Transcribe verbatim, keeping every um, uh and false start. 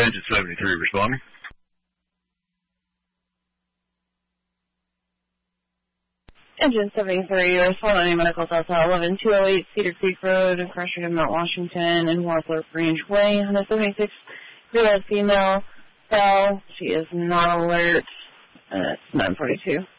Engine seventy-three responding. Engine seventy-three, responding to medical Delta eleven two oh eight Cedar Creek Road, Crusher to Mount Washington, and Northrop Range Way. On a seventy-six-year-old female fell. She is not alert. Uh, it's nine forty-two.